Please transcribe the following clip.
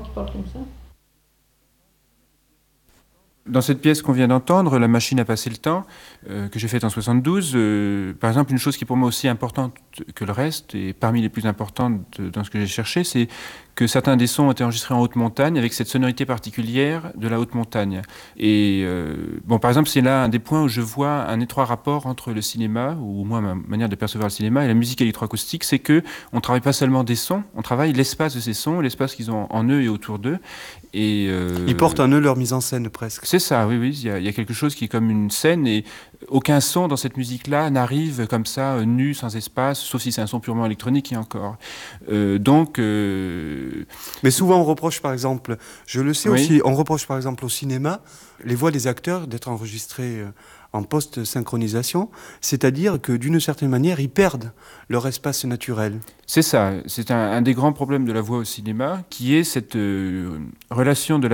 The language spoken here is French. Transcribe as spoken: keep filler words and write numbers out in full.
tu parles comme ça? Dans cette pièce qu'on vient d'entendre, La machine à passer le temps, euh, que j'ai faite en soixante-douze, euh, par exemple, une chose qui est pour moi aussi importante que le reste, et parmi les plus importantes de- dans ce que j'ai cherché, c'est que certains des sons ont été enregistrés en haute montagne avec cette sonorité particulière de la haute montagne. Et euh, bon, par exemple, c'est là un des points où je vois un étroit rapport entre le cinéma, ou au moins ma manière de percevoir le cinéma, et la musique électroacoustique, c'est que on travaille pas seulement des sons, on travaille l'espace de ces sons, l'espace qu'ils ont en eux et autour d'eux. Et Ils euh, portent en eux leur mise en scène presque. c'est ça, oui, oui. Il y a, il y a quelque chose qui est comme une scène et aucun son dans cette musique-là n'arrive comme ça, euh, nu, sans espace, sauf si c'est un son purement électronique et encore. Euh, donc, euh, Mais souvent on reproche par exemple, je le sais oui, aussi, on reproche par exemple au cinéma les voix des acteurs d'être enregistrées euh, en post-synchronisation, c'est-à-dire que d'une certaine manière ils perdent leur espace naturel. c'est ça. C'est un, un des grands problèmes de la voix au cinéma, qui est cette euh, relation de la